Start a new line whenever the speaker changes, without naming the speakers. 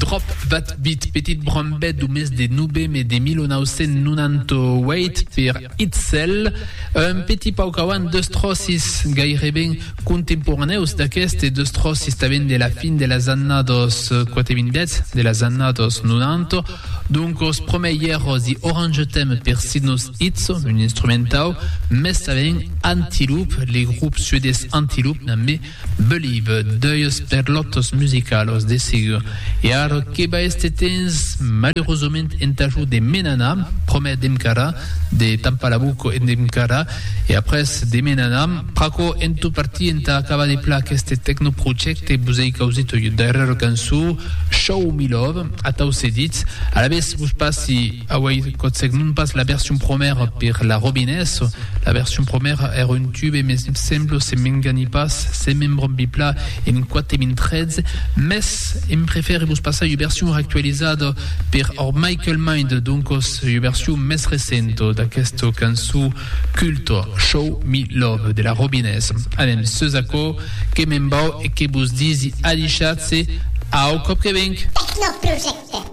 Drop That Beat, petit brombet du mes de nube mais de 1998 per Itzel, un petit paucawan de strossis gaire ben contemporaneus d'aquest e de strossis taven de la fin de las annados 40 de las annados 90, donc os promeiers di Orange Theme per Sidnus Itzo, un instrumental, mes taven Antiloop, les groupes suédois Antiloop, nambe Believe, deuios per lotos musicalos de sigur. Et alors, Keba estetens, malheureusement, entajou de Menanam, promet d'Emkara, de Tampalabuco et d'Emkara, et après de Menanam, Praco en tout parti, en ta acaba de plaque este techno project, et vous avez causé derrière cançu, Show Me Love, à Taussedit, à la vez, vous passez, ah ouais, quand c'est que nous passe la version première per la Robines, la version première est un tube, mais il semble, c'est Menganipas, c'est même Bipla, en 2013, mais il me préfère vous passer une version actualisée per Michael Mind, donc une version més recente d'aquesta cançó culto Show Me Love de la Robines. Anem, ce accords que m'embau et que vous disi adichatse au cop que venc.
Techno Project.